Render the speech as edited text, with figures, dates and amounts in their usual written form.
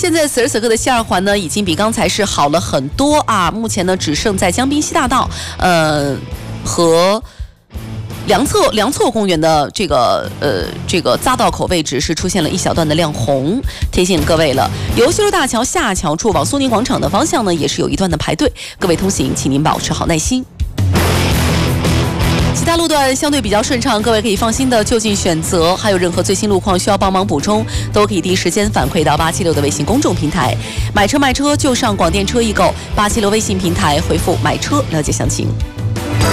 现在此时此刻的西二环呢，已经比刚才是好了很多啊。目前呢，只剩在江滨西大道，和梁错公园的这个匝道口位置是出现了一小段的亮红，提醒各位了。由修路大桥下桥处往苏宁广场的方向呢，也是有一段的排队，各位通行，请您保持好耐心。其他路段相对比较顺畅，各位可以放心的就近选择。还有任何最新路况需要帮忙补充，都可以第一时间反馈到876的微信公众平台。买车卖车就上广电车易购876微信平台回复买车了解详情。